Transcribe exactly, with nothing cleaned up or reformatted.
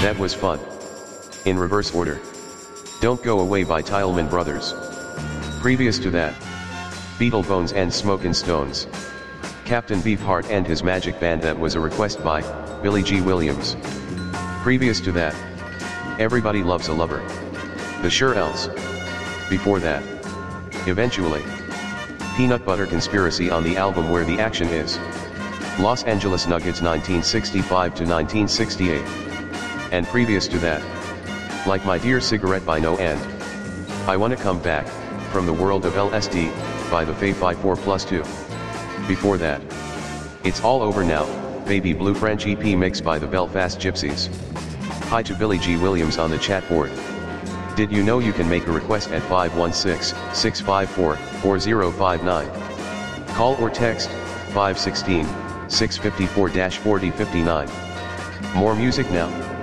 That was fun. In reverse order. Don't Go Away by Tileman Brothers. Previous to that, Beetlebones and Smokin' Stones. Captain Beefheart and his Magic Band, that was a request by Billy G. Williams. Previous to that, Everybody Loves a Lover. The Shirelles. Before that, Eventually, Peanut Butter Conspiracy on the album Where the Action Is. Los Angeles Nuggets nineteen sixty-five to nineteen sixty-eight. And previous to that, Like My Dear Cigarette by No End. I Wanna Come Back, From the World of L S D, by the Fae five four plus two. Before that, It's All Over Now, Baby Blue French E P mix by the Belfast Gypsies. Hi to Billy G. Williams on the chat board. Did you know you can make a request at five one six, six five four, four zero five nine? Call or text, five one six, six five four, four zero five nine. More music now.